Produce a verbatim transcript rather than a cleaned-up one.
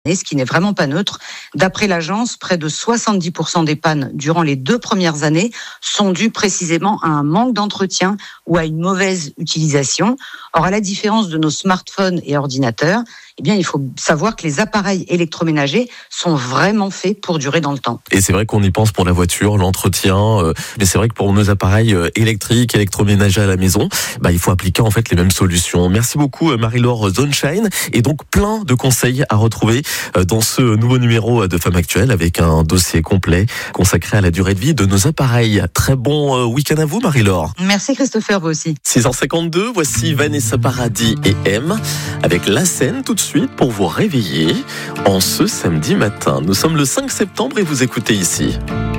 ce qui n'est vraiment pas neutre. D'après l'agence, près de soixante-dix pour cent des pannes durant les deux premières années sont dues précisément à un manque d'entretien ou à une mauvaise utilisation. Or, à la différence de nos smartphones et ordinateurs, eh bien, il faut savoir que les appareils électroménagers sont vraiment faits pour durer dans le temps. Et c'est vrai qu'on y pense pour la voiture, l'entretien, euh, mais c'est vrai que pour nos appareils euh, électriques, électroménagers à la maison, bah, il faut appliquer en fait les mêmes solutions. Merci beaucoup Marie-Laure Zonshine, et donc plein de conseils à retrouver euh, dans ce nouveau numéro de Femmes Actuelles avec un dossier complet consacré à la durée de vie de nos appareils. Très bon euh, week-end à vous Marie-Laure. Merci Christopher, vous aussi. six heures cinquante-deux, voici Vanessa Paradis et M avec La Scène tout de suite pour vous réveiller en ce samedi matin. Nous sommes le cinq septembre et vous écoutez ici.